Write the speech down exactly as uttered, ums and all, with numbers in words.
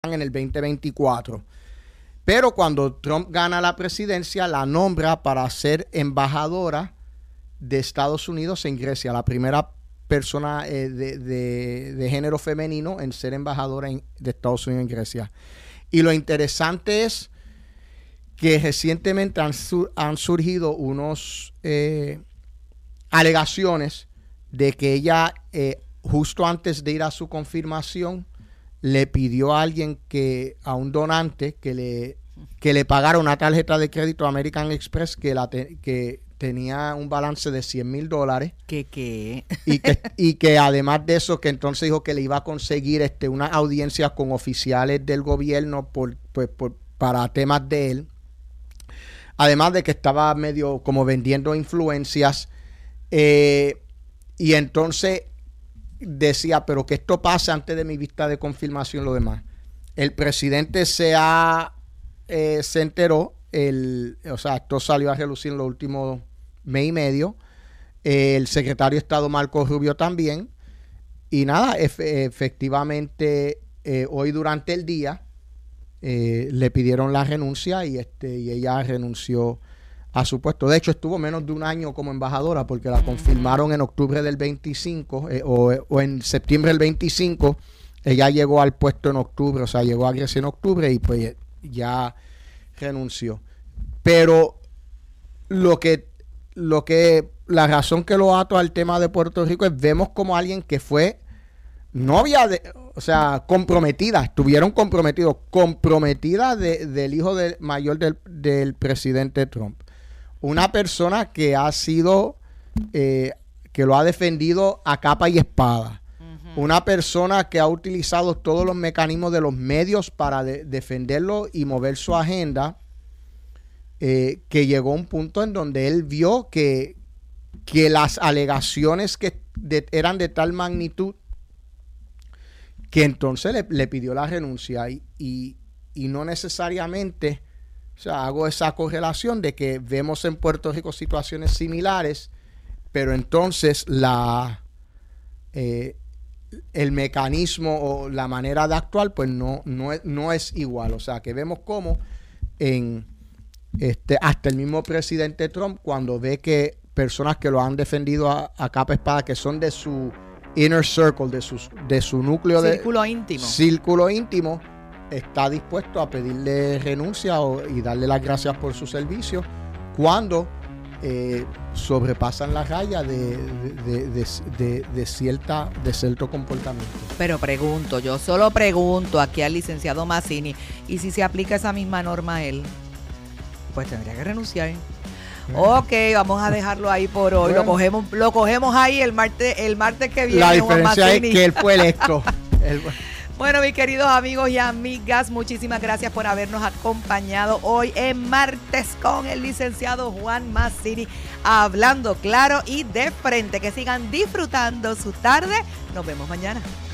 en el veinte veinticuatro. Pero cuando Trump gana la presidencia, la nombra para ser embajadora de Estados Unidos en Grecia, la primera persona eh, de, de, de género femenino en ser embajadora en, de Estados Unidos en Grecia. Y lo interesante es que recientemente han, sur, han surgido unos eh, alegaciones de que ella, eh, justo antes de ir a su confirmación, le pidió a alguien que, a un donante, que le, que le pagara una tarjeta de crédito American Express que, la te, que tenía un balance de cien mil dólares. ¿Qué qué? Y que, y que además de eso, que entonces dijo que le iba a conseguir este, una audiencia con oficiales del gobierno por, pues, por, para temas de él. Además de que estaba medio como vendiendo influencias. Eh, y entonces decía, pero que esto pase antes de mi vista de confirmación, lo demás. El presidente se ha eh, se enteró, el, o sea, esto salió a relucir en los últimos mes y medio. Eh, el secretario de Estado Marco Rubio también. Y nada, ef efectivamente, eh, hoy durante el día eh, le pidieron la renuncia y, este, y ella renunció a su puesto. De hecho, estuvo menos de un año como embajadora porque la confirmaron en octubre del veinticinco eh, o, o en septiembre del veinticinco. Ella llegó al puesto en octubre, o sea, llegó a Grecia en octubre y pues ya renunció. Pero lo que, lo que, la razón que lo ato al tema de Puerto Rico es vemos como alguien que fue novia de, o sea, comprometida, estuvieron comprometidos, comprometida de, del hijo de, mayor del, del presidente Trump. Una persona que ha sido, eh, que lo ha defendido a capa y espada. Uh-huh. Una persona que ha utilizado todos los mecanismos de los medios para de, defenderlo y mover su agenda, eh, que llegó a un punto en donde él vio que, que las alegaciones que de, eran de tal magnitud que entonces le, le pidió la renuncia y, y, y no necesariamente... O sea, hago esa correlación de que vemos en Puerto Rico situaciones similares, pero entonces la eh, el mecanismo o la manera de actuar pues no, no, es, no es igual. O sea, que vemos como en este hasta el mismo presidente Trump, cuando ve que personas que lo han defendido a, a capa espada, que son de su inner circle, de, sus, de su núcleo de... Círculo íntimo. Círculo íntimo. Está dispuesto a pedirle renuncia o, y darle las gracias por su servicio cuando eh, sobrepasan la raya de, de, de, de, de, cierta, de cierto comportamiento. Pero pregunto, yo solo pregunto aquí al licenciado Mazzini, ¿y si se aplica esa misma norma a él? Pues tendría que renunciar. Bueno. Ok, vamos a dejarlo ahí por hoy. Bueno. Lo cogemos, lo cogemos ahí el martes, el martes que viene. La diferencia es que él fue electo. él, Bueno, mis queridos amigos y amigas, muchísimas gracias por habernos acompañado hoy en Martes con el licenciado Juan Mazzini, hablando claro y de frente. Que sigan disfrutando su tarde. Nos vemos mañana.